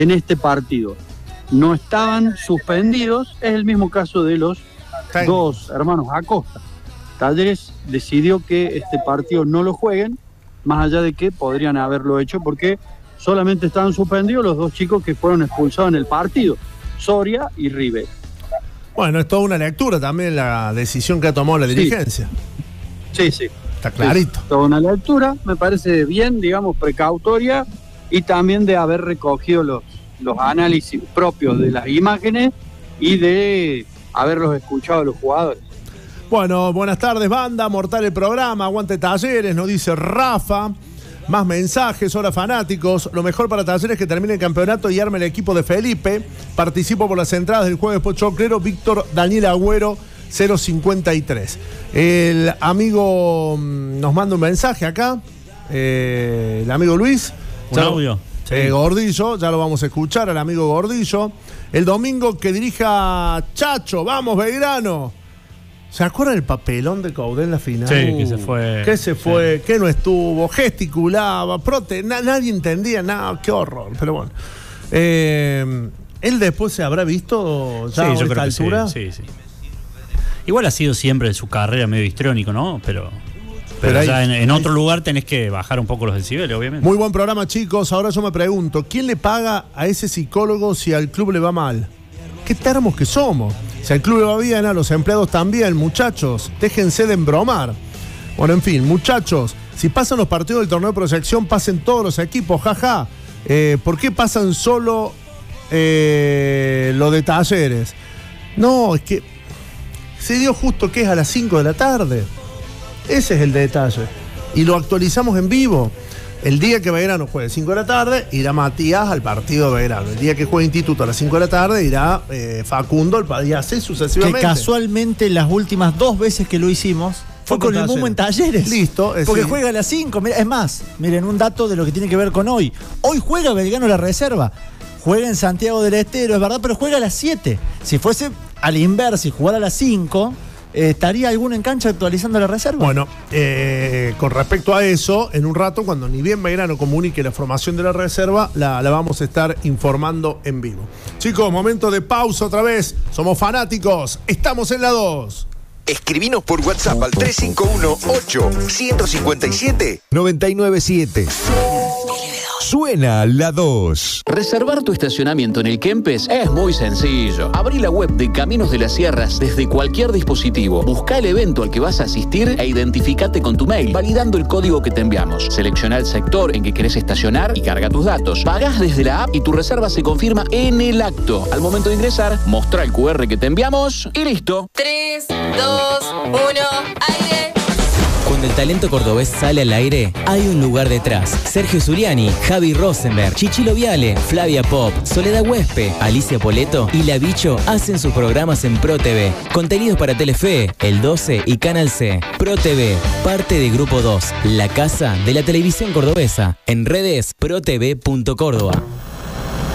en este partido no estaban suspendidos, es el mismo caso de los dos hermanos Acosta. Talleres decidió que este partido no lo jueguen, más allá de que podrían haberlo hecho porque solamente estaban suspendidos los dos chicos que fueron expulsados en el partido, Soria y River. Bueno, es toda una lectura también la decisión que ha tomado la dirigencia. Sí. Está clarito. Es toda una lectura, me parece bien, digamos, precautoria, y también de haber recogido los análisis propios de las imágenes y de haberlos escuchado a los jugadores. Bueno, buenas tardes, banda, mortal el programa, aguante Talleres, nos dice Rafa. Más mensajes, hola fanáticos. Lo mejor para Talleres es que termine el campeonato y arme el equipo de Felipe. Participo por las entradas del jueves pochoclero. Víctor Daniel Agüero, 053. El amigo nos manda un mensaje acá. El amigo Luis. Un audio. Gordillo, ya lo vamos a escuchar al amigo Gordillo. El domingo que dirija Chacho, vamos Belgrano. ¿Se acuerdan el papelón de Caudé en la final? Sí, que se fue. Que se fue, sí. Que no estuvo, gesticulaba, nadie entendía nada, qué horror. Pero bueno. ¿Él después se habrá visto ya a esta altura? Sí. Igual ha sido siempre de su carrera medio histrónico, ¿no? Pero ya en otro lugar tenés que bajar un poco los decibeles, obviamente. Muy buen programa, chicos. Ahora yo me pregunto, ¿quién le paga a ese psicólogo si al club le va mal? Qué termos que somos. Si al club le va bien, a los empleados también, muchachos, déjense de embromar. Bueno, en fin, muchachos, si pasan los partidos del torneo de proyección, pasen todos los equipos, jaja. ¿Por qué pasan solo lo de Talleres? No, es que se dio justo que es a las 5 de la tarde. Ese es el detalle. Y lo actualizamos en vivo. El día que Belgrano juegue a las 5 de la tarde, irá Matías al partido de Belgrano. El día que juegue Instituto a las 5 de la tarde, irá Facundo, y así sucesivamente. Que casualmente las últimas 2 veces que lo hicimos fue con el Mumo en Talleres. Listo. Porque juega a las 5. Es más, miren, un dato de lo que tiene que ver con hoy. Hoy juega Belgrano la reserva. Juega en Santiago del Estero, es verdad, pero juega a las 7. Si fuese a la inversa y jugara a las 5... ¿estaría alguno en cancha actualizando la reserva? Bueno, con respecto a eso, en un rato, cuando ni bien Belgrano comunique la formación de la reserva, la vamos a estar informando en vivo. Chicos, momento de pausa otra vez. Somos fanáticos. Estamos en la 2. Escribinos por WhatsApp al 351-8-157-997. Suena la 2. Reservar tu estacionamiento en el Kempes es muy sencillo. Abrí la web de Caminos de las Sierras desde cualquier dispositivo. Busca el evento al que vas a asistir e identificate con tu mail, validando el código que te enviamos. Selecciona el sector en que querés estacionar y carga tus datos. Pagás desde la app y tu reserva se confirma en el acto. Al momento de ingresar, mostrá el QR que te enviamos y listo. 3, 2, 1, aire. Cuando el talento cordobés sale al aire, hay un lugar detrás. Sergio Zuliani, Javi Rosenberg, Chichilo Viale, Flavia Pop, Soledad Huespe, Alicia Poleto y La Bicho hacen sus programas en Pro TV. Contenidos para Telefe, El 12 y Canal C. Pro TV, parte de Grupo 2, la casa de la televisión cordobesa. En redes, protv.córdoba.